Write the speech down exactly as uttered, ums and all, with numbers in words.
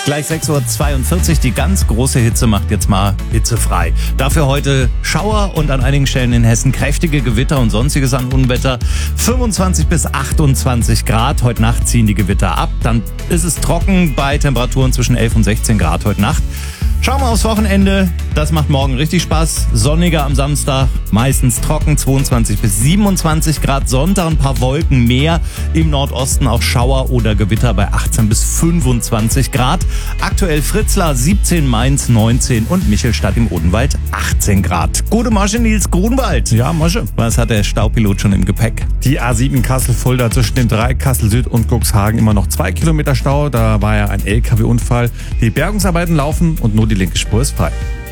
Gleich sechs Uhr zweiundvierzig, die ganz große Hitze macht jetzt mal hitzefrei. Dafür heute Schauer und an einigen Stellen in Hessen kräftige Gewitter und sonstiges an Unwetter. fünfundzwanzig bis achtundzwanzig Grad, heute Nacht ziehen die Gewitter ab. Dann ist es trocken bei Temperaturen zwischen elf und sechzehn Grad heute Nacht. Schauen wir aufs Wochenende, das macht morgen richtig Spaß. Sonniger am Samstag, meistens trocken, zweiundzwanzig bis siebenundzwanzig Grad. Sonntag ein paar Wolken mehr, im Nordosten auch Schauer oder Gewitter bei achtzehn bis fünfundzwanzig Grad. Aktuell Fritzlar siebzehn, Mainz neunzehn und Michelstadt im Odenwald achtzehn Grad. Gute Masche, Nils Grunwald. Ja, Masche. Was hat der Staupilot schon im Gepäck? Die A sieben Kassel-Fulda zwischen dem Dreieck Kassel Süd und Cuxhagen immer noch zwei Kilometer Stau. Da war ja ein L K W-Unfall. Die Bergungsarbeiten laufen und nur die linke Spur ist frei.